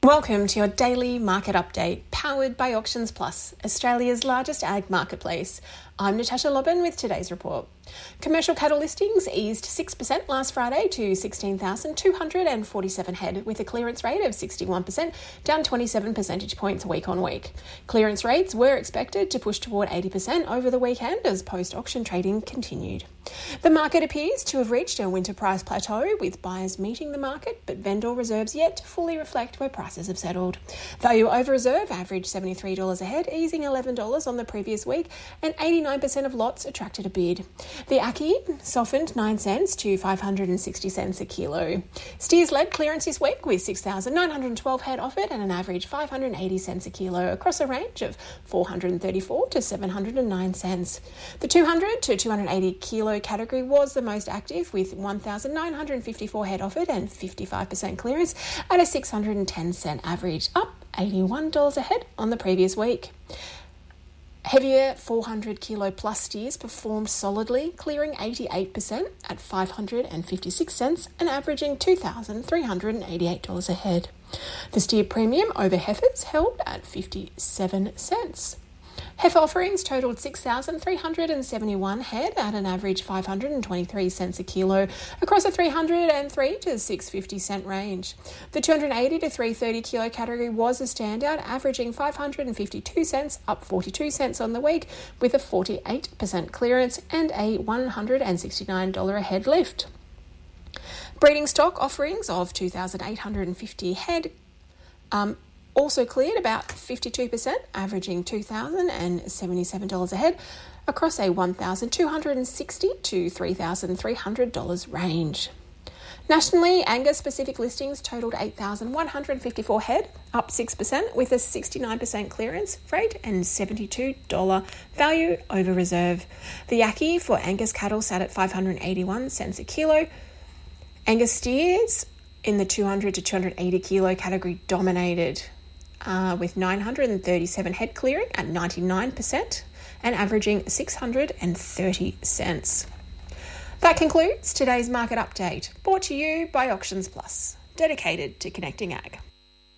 Welcome to your daily market update, powered by Auctions Plus, Australia's largest ag marketplace. I'm Natasha Lobban with today's report. Commercial cattle listings eased 6% last Friday to 16,247 head, with a clearance rate of 61%, down 27 percentage points week on week. Clearance rates were expected to push toward 80% over the weekend as post-auction trading continued. The market appears to have reached a winter price plateau, with buyers meeting the market, but vendor reserves yet to fully reflect where prices have settled. Value over reserve averaged $73 a head, easing $11 on the previous week, and 89% of lots attracted a bid. The Ackee softened 9 cents to 560 cents a kilo. Steers led clearance this week with 6,912 head offered at an average 580 cents a kilo across a range of 434 to 709 cents. The 200 to 280 kilo category was the most active, with 1,954 head offered and 55% clearance at a 610 cent average, up $81 a head on the previous week. Heavier 400 kilo plus steers performed solidly, clearing 88% at 556 cents and averaging $2,388 a head. The steer premium over heifers held at 57 cents. Heifer offerings totaled 6,371 head at an average 523 cents a kilo across a 303 to 650 cent range. The 280 to 330 kilo category was a standout, averaging 552 cents, up 42 cents on the week, with a 48% clearance and a $169 a head lift. Breeding stock offerings of 2,850 head also cleared about 52%, averaging $2,077 a head across a $1,260 to $3,300 range. Nationally, Angus-specific listings totaled 8,154 head, up 6%, with a 69% clearance rate and $72 value over reserve. The Ackee for Angus cattle sat at 581 cents a kilo. Angus steers in the 200 to 280 kilo category dominated, with 937 head clearing at 99% and averaging 630 cents. That concludes today's market update, brought to you by Auctions Plus, dedicated to connecting ag.